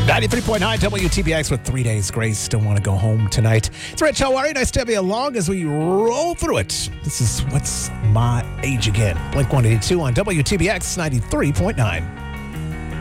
93.9 WTBX with 3 days grace. Still want to go home tonight. It's Rich. How are you? Nice to have you along as we roll through it. This is What's My Age Again? Blink 182 on WTBX 93.9.